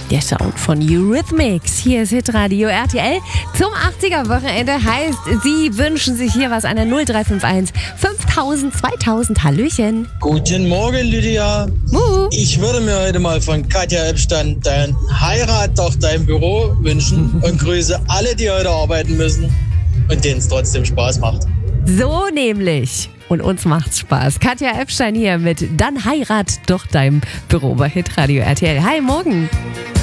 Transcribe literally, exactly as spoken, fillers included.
Der Sound von Eurythmics. Hier ist Hitradio R T L zum achtziger-Wochenende. Heißt, Sie wünschen sich hier was an der null drei fünf eins fünftausend zweitausend. Hallöchen. Guten Morgen, Lydia. Muhu. Ich würde mir heute mal von Katja Epstein dein Heirattochter im Büro wünschen und grüße alle, die heute arbeiten müssen und denen es trotzdem Spaß macht. So nämlich. Und uns macht's Spaß. Katja Epstein hier mit Dann heirat doch deinem Büro bei Hitradio R T L. Hi, morgen.